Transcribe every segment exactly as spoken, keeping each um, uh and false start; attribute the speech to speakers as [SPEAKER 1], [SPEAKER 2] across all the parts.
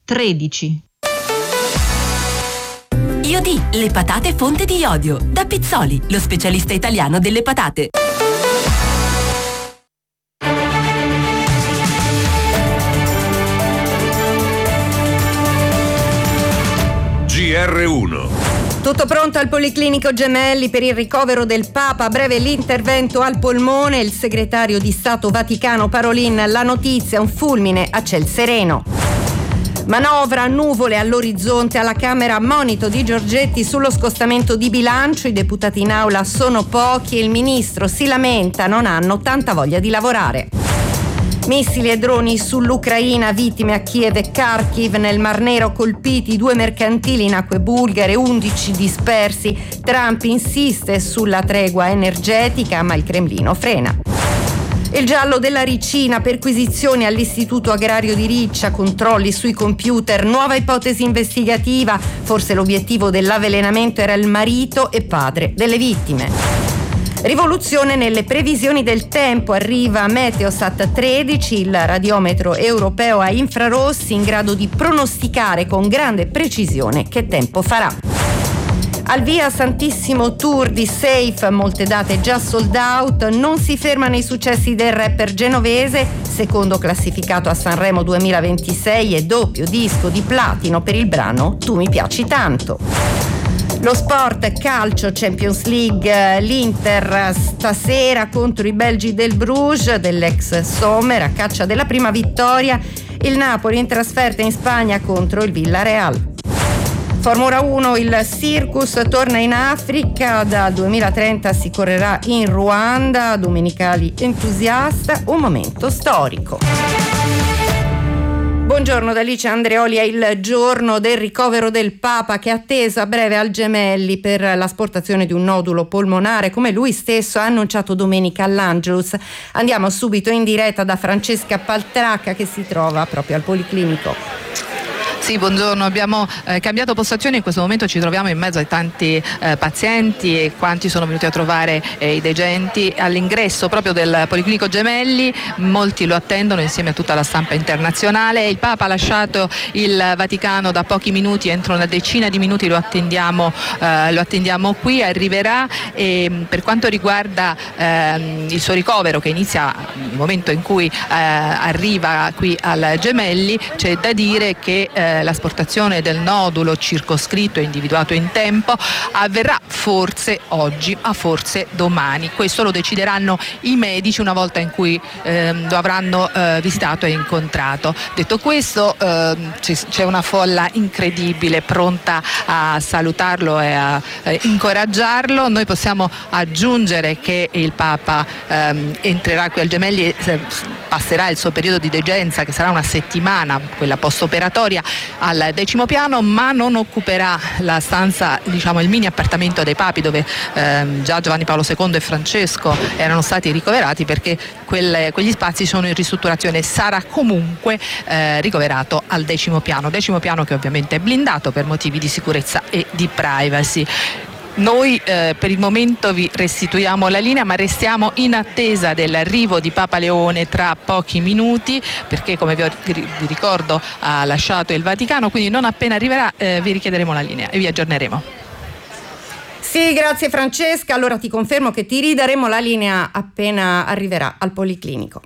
[SPEAKER 1] tredici.
[SPEAKER 2] I O D, le patate fonte di iodio. Da Pizzoli, lo specialista italiano delle patate.
[SPEAKER 3] G R uno.
[SPEAKER 4] Tutto pronto al Policlinico Gemelli per il ricovero del Papa. A breve l'intervento al polmone. Il segretario di Stato Vaticano Parolin, la notizia, un fulmine a ciel sereno. Manovra, nuvole all'orizzonte. Alla Camera, monito di Giorgetti sullo scostamento di bilancio. I deputati in aula sono pochi e il ministro si lamenta, non hanno tanta voglia di lavorare. Missili e droni sull'Ucraina, vittime a Kiev e Kharkiv. Nel Mar Nero colpiti due mercantili in acque bulgare, undici dispersi. Trump insiste sulla tregua energetica, ma il Cremlino frena. Il giallo della Ricina, perquisizioni all'Istituto Agrario di Riccia, controlli sui computer, nuova ipotesi investigativa. Forse l'obiettivo dell'avvelenamento era il marito e padre delle vittime. Rivoluzione nelle previsioni del tempo. Arriva Meteosat tredici, il radiometro europeo a infrarossi in grado di pronosticare con grande precisione che tempo farà. Al via Santissimo Tour di Safe, molte date già sold out, non si fermano i successi del rapper genovese, secondo classificato a Sanremo duemilaventisei e doppio disco di platino per il brano Tu mi piaci tanto. Lo sport, calcio, Champions League, l'Inter stasera contro i belgi del Bruges, dell'ex Sommer, a caccia della prima vittoria. Il Napoli in trasferta in Spagna contro il Villarreal. Formula uno, il Circus torna in Africa, dal duemilatrenta si correrà in Ruanda, domenicali entusiasta, un momento storico. Buongiorno da Alice Andreoli. È il giorno del ricovero del Papa, che è atteso a breve al Gemelli per l'asportazione di un nodulo polmonare, come lui stesso ha annunciato domenica all'Angelus. Andiamo subito in diretta da Francesca Paltracca, che si trova proprio al Policlinico.
[SPEAKER 5] Sì, buongiorno, abbiamo eh, cambiato postazione, in questo momento ci troviamo in mezzo ai tanti eh, pazienti e quanti sono venuti a trovare eh, i degenti all'ingresso proprio del Policlinico Gemelli. Molti lo attendono insieme a tutta la stampa internazionale. Il Papa ha lasciato il Vaticano da pochi minuti, entro una decina di minuti lo attendiamo, eh, lo attendiamo qui, arriverà. E per quanto riguarda eh, il suo ricovero, che inizia nel momento in cui eh, arriva qui al Gemelli, c'è da dire che eh, l'asportazione del nodulo circoscritto e individuato in tempo avverrà forse oggi, ma forse domani. Questo lo decideranno i medici una volta in cui eh, lo avranno eh, visitato e incontrato. Detto questo, eh, c'è una folla incredibile pronta a salutarlo e a eh, incoraggiarlo. Noi possiamo aggiungere che il Papa eh, entrerà qui al Gemelli e eh, passerà il suo periodo di degenza, che sarà una settimana, quella post-operatoria, al decimo piano, ma non occuperà la stanza, diciamo il mini appartamento dei papi, dove ehm, già Giovanni Paolo secondo e Francesco erano stati ricoverati, perché quelle, quegli spazi sono in ristrutturazione. Sarà comunque eh, ricoverato al decimo piano, decimo piano che ovviamente è blindato per motivi di sicurezza e di privacy. Noi eh, per il momento vi restituiamo la linea, ma restiamo in attesa dell'arrivo di Papa Leone tra pochi minuti, perché come vi, ho, vi ricordo ha lasciato il Vaticano, quindi non appena arriverà eh, vi richiederemo la linea e vi aggiorneremo.
[SPEAKER 4] Sì, grazie Francesca. Allora ti confermo che ti ridaremo la linea appena arriverà al Policlinico.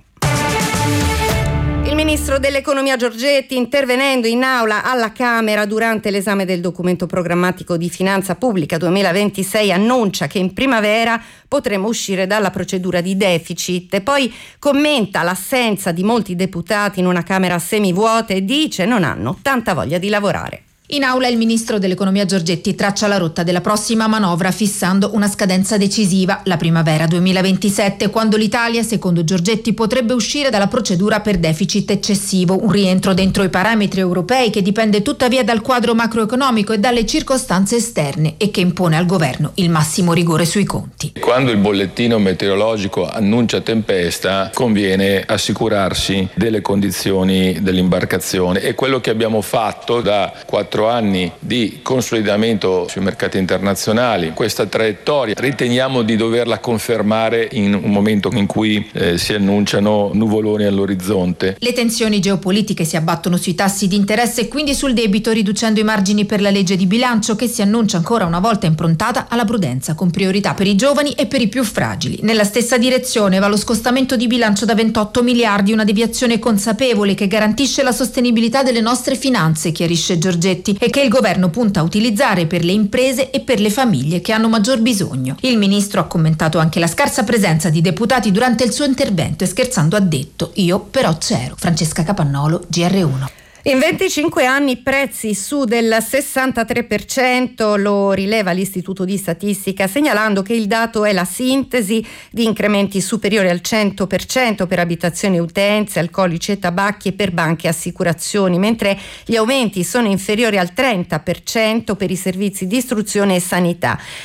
[SPEAKER 4] Il ministro dell'Economia Giorgetti, intervenendo in aula alla Camera durante l'esame del documento programmatico di finanza pubblica duemilaventisei, annuncia che in primavera potremo uscire dalla procedura di deficit, e poi commenta l'assenza di molti deputati in una Camera semivuota e dice non hanno tanta voglia di lavorare.
[SPEAKER 6] In aula il ministro dell'Economia Giorgetti traccia la rotta della prossima manovra fissando una scadenza decisiva, la primavera duemilaventisette, quando l'Italia, secondo Giorgetti, potrebbe uscire dalla procedura per deficit eccessivo, un rientro dentro i parametri europei che dipende tuttavia dal quadro macroeconomico e dalle circostanze esterne e che impone al governo il massimo rigore sui conti.
[SPEAKER 7] Quando il bollettino meteorologico annuncia tempesta, conviene assicurarsi delle condizioni dell'imbarcazione, e quello che abbiamo fatto da quattro quattro anni di consolidamento sui mercati internazionali. Questa traiettoria riteniamo di doverla confermare in un momento in cui eh, si annunciano nuvoloni all'orizzonte.
[SPEAKER 6] Le tensioni geopolitiche si abbattono sui tassi di interesse e quindi sul debito, riducendo i margini per la legge di bilancio, che si annuncia ancora una volta improntata alla prudenza, con priorità per i giovani e per i più fragili. Nella stessa direzione va lo scostamento di bilancio da ventotto miliardi, una deviazione consapevole che garantisce la sostenibilità delle nostre finanze, chiarisce Giorgetti, e che il governo punta a utilizzare per le imprese e per le famiglie che hanno maggior bisogno. Il ministro ha commentato anche la scarsa presenza di deputati durante il suo intervento e scherzando ha detto: io però c'ero. Francesca Capannolo, G R uno.
[SPEAKER 4] In venticinque anni prezzi su del sessantatré per cento, lo rileva l'Istituto di Statistica, segnalando che il dato è la sintesi di incrementi superiori al cento per cento per abitazioni e utenze, alcolici e tabacchi e per banche e assicurazioni, mentre gli aumenti sono inferiori al trenta per cento per i servizi di istruzione e sanità.